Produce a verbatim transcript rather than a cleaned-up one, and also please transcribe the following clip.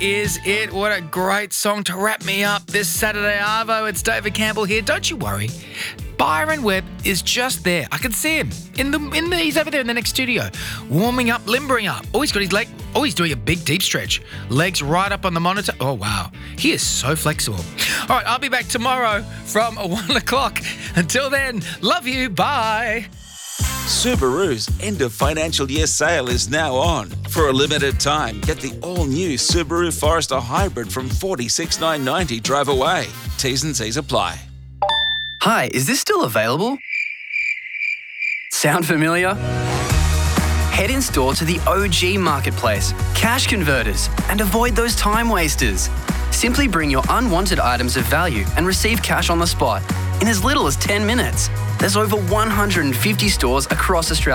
is it. What a great song to wrap me up this Saturday, Arvo. It's David Campbell here. Don't you worry. Byron Webb is just there. I can see him in the in the. He's over there in the next studio, warming up, limbering up. Oh, he's got his leg. Oh, he's doing a big deep stretch. Legs right up on the monitor. Oh wow, he is so flexible. All right, I'll be back tomorrow from one o'clock. Until then, love you. Bye. Subaru's end of financial year sale is now on. For a limited time, get the all-new Subaru Forester Hybrid from forty-six thousand nine hundred ninety dollars drive away. T's and C's apply. Hi, is this still available? Sound familiar? Head in store to the O G Marketplace, Cash Converters, and avoid those time wasters. Simply bring your unwanted items of value and receive cash on the spot in as little as ten minutes. There's over one hundred fifty stores across Australia.